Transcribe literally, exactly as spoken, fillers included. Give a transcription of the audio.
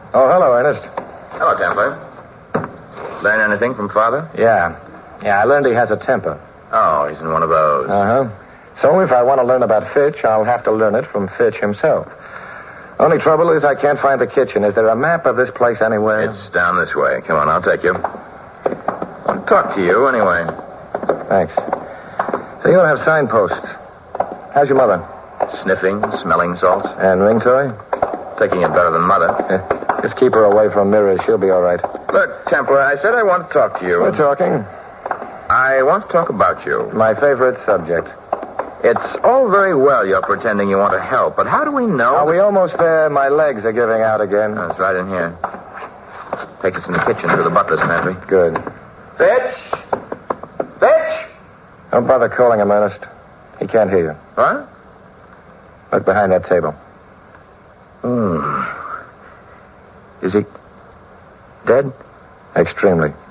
Oh, hello, Ernest. Hello, Templar. Learn anything from Father? Yeah. Yeah, I learned he has a temper. Oh, he's in one of those. Uh-huh. So if I want to learn about Fitch, I'll have to learn it from Fitch himself. Only trouble is I can't find the kitchen. Is there a map of this place anywhere? It's down this way. Come on, I'll take you. I'll talk to you anyway. Thanks. So you don't have signposts. How's your mother? Sniffing, smelling salts. And ring toy? Taking it better than Mother. Eh, just keep her away from mirrors. She'll be all right. Look, Templar, I said I want to talk to you. We're talking. I want to talk about you. My favorite subject. It's all very well you're pretending you want to help, but how do we know? Are we almost there? My legs are giving out again. Oh, it's right in here. Take us in the kitchen through the butler's pantry. Good. Fitch! Fitch! Don't bother calling him, Ernest. He can't hear you. What? Look behind that table. Hmm. Is he dead? Extremely.